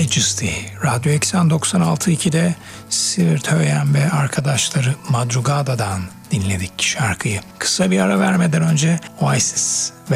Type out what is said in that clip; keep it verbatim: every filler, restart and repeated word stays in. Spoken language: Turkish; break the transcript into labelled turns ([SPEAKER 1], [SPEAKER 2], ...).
[SPEAKER 1] Majesty. Radyo Eksen doksan altı nokta iki'de Sirt Höyen ve arkadaşları Madrugada'dan dinledik şarkıyı. Kısa bir ara vermeden önce Oasis